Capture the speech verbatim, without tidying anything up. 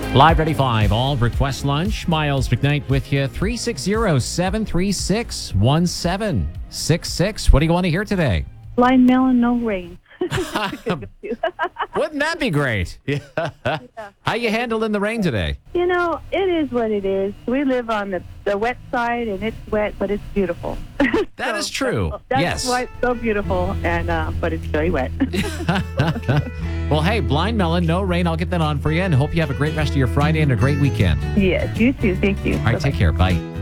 Live Ready five, all request lunch. Miles McKnight with you. three six zero, seven three six, one seven six six. What do you want to hear today? Blind melon, no rain. Wouldn't that be great? Yeah. Yeah. How you handling the rain today? You know, it is what it is. We live on the, the wet side, and it's wet, but it's beautiful. That So, is true. That's Yes. why it's so beautiful, and uh, but it's very wet. Well, hey, Blind Melon, no rain. I'll get that on for you, and hope you have a great rest of your Friday and a great weekend. Yes, you too. Thank you. All right, Bye-bye. take care. Bye.